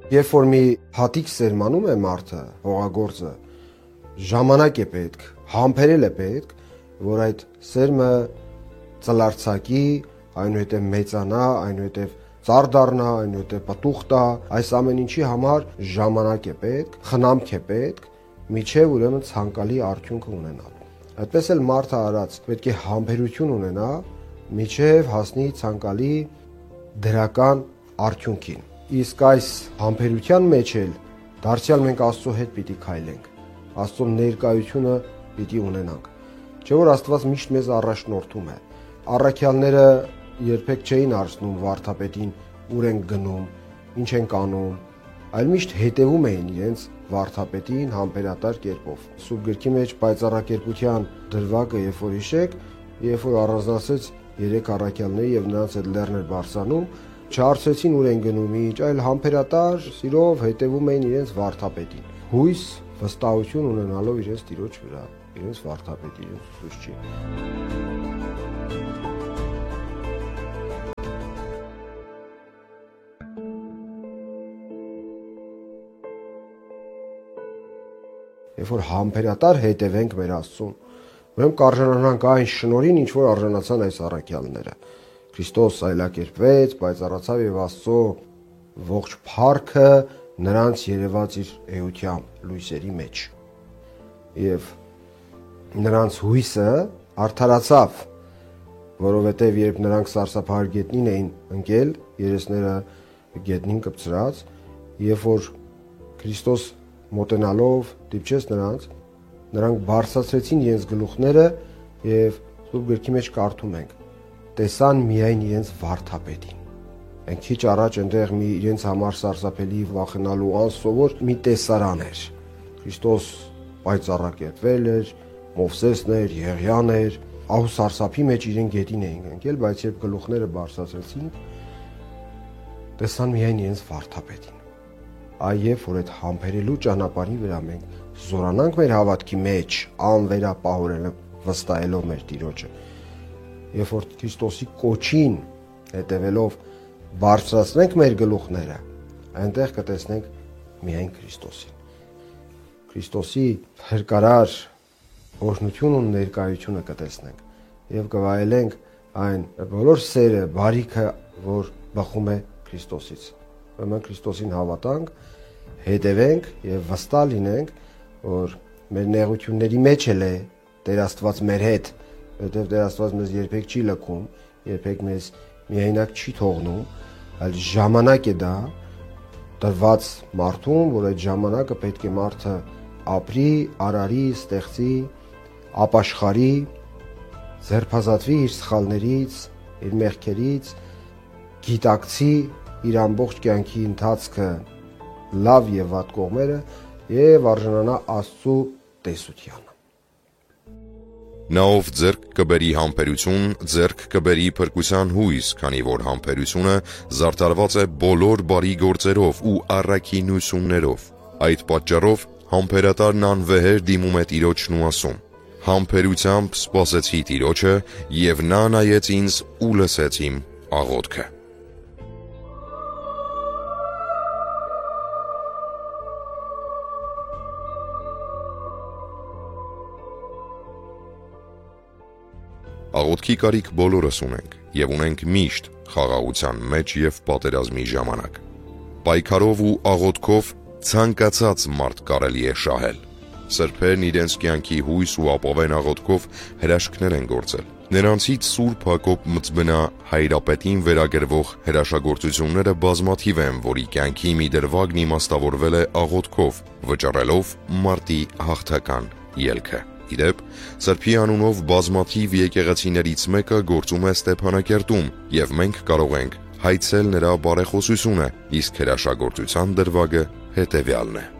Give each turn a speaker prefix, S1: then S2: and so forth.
S1: Երբ որ մի հատիկ սերմանում է մարդը, հողագործը, ժամանակ է պետք, համբերել է պետք, որ այդ սերմը ծլարձակի, այնուհետև մեծանա, այնուհետև ծառ դառնա, այնուհետև պտուղ տա, այս ամեն ինչի համար ժամանակ է պետք, խնամք է պետք, միջև ուրեմն ցանկալի արդյունքը ունենալու։ Այդպես էլ մարդը արած պետք է համբերություն ունենա, միջև հասնի ցանկալի դրական արդյունքին։ Իսկ այս համբերության մեջ էլ դարձյալ մենք Աստծո հետ պիտի քայլենք, Աստծո ներկայությունը պիտի ունենանք։ Չէ՞ որ Աստված միշտ մեզ առաջնորդում է։ Առաքյալները երբեք չէին հարցնում վարդապետին ուր են գնում, ինչ են անում, այլ միշտ հետևում էին իրենց վարդապետին համբերատար կերպով։ Սուրբ գրքի մեջ պայծառակերպության դրվագը, երբ որ հիշեք, երբ որ առանձնացրեց 3 առաքյալների եւ նրանց այդ լեռն էր բարձրանում, չհարցրեցին ուր են գնում, ինչ, այլ համբերատար սիրով հետևում էին իրենց վարդապետին։ Հույս, վստահություն ունենալով իրենց Տիրոջ վրա, իրենց վարդապետի, իրենց ուսուցչի։ Երբ որ համբերատար հետևենք մեր Աստծուն, ուրեմն կարժանանանք այն շնորհին, ինչ որ արժանացան այս առաքյալները։ Քրիստոս այլակերպվեց, պայծառացավ եւ Աստծո ողջ փառքը նրանց երևաց իր էությամբ լույսերի մեջ։ Եվ նրանց հույսը արդարացավ, որովհետև երբ նրանք սարսափահար գետնին էին ընկել, երեսները գետնին կպցրած, երբ որ Քրիստոս մոտենալով դիպչեց նրանք բարձրացրեցին իրենց գլուխները եւ Սուրբ գրքի մեջ կարդում ենք. տեսան միայն իրենց վարդապետին։ Մենք քիչ առաջ այնտեղ մի իրենց համար սարսափելի վախենալու անսովոր մի տեսարան էր։ Քրիստոս պայծառակերպվել էր, Մովսեսն էր, Եղիան էր, ահու սարսափի մեջ իրեն գետին էին ընկել, բայց երբ գլուխները բարձրացրեցին, տեսան միայն իրենց վարդապետին։ Այև որ այդ համբերելու ճանապարհի վրա մենք զորանանք մեր հավատքի մեջ, անվերապահորեն վստահելով մեր Տիրոջը, երբ որ Քրիստոսի կոչին հետևելով բարձրացնենք մեր գլուխները, այնտեղ կտեսնենք միայն Քրիստոսին։ Քրիստոսի փրկարար օրհնությունն ու ներկայությունը կտեսնենք եւ կվայելենք այն բոլոր սերը, բարիքը, որ բխում է Քրիստոսից։ Ուրեմն Քրիստոսին հավատանք, հետևենք եւ վստահ լինենք, որ մեր նեղությունների մեջ էլ է Տեր Աստված մեր հետ, որովհետեւ Տեր Աստված մեզ երբեք չի լքում, երբեք մեզ միայնակ չի թողնում, այլ ժամանակ է դա տրված մարդուն, որ այդ ժամանակը պետք է մարդը ապրի, արարի, ստեղծի, ապաշխարի, ձերբազատվի իր սխալներից, իր մեղքերից, գիտակցի իր ամբողջ կյանքի ընթացքը լավ եւ վատ կողմերը եւ արժանանա Աստծո տեսությանը։
S2: Նա ով ձեռք կբերի համբերություն, ձեռք կբերի փրկության հույս, քանի որ համբերությունը զարդարված է բոլոր բարի գործերով ու առաքինություններով։ Այդ պատճառով համբերատարն անվեհեր դիմում է Տիրոջն ու ասում. Համբերությամբ սպասեցի Տիրոջը, եւ նա նայեց ինձ ու լսեց իմ աղոթքը։ Աղոթքի կարիք բոլորս ունենք եւ ունենք միշտ խաղաղության մեջ եւ պատերազմի ժամանակ։ Պայքարով ու աղոթքով ցանկացած մարդ կարելի է շահել։ Սրբերն իրենց կյանքի հույս ու ապավեն աղոթքով հրաշքներ են գործել։ Նրանցից Սուրբ Հակոբ Մծբնա հայրապետին վերագրվող հրաշագործությունները բազմաթիվ են, որի կյանքի մի դրվագն իմաստավորվել է աղոթքով, վճռելով մարտի հաղթական ելքը։ Իդեպ, Սրբի անունով բազմաթիվ եկեղեցիներից մեկը գործում է Ստեփանակերտում, եւ մենք կարող ենք հայցել նրա բարեխոսությունը, իսկ հրաշագործության դրվագը հետևյալն է։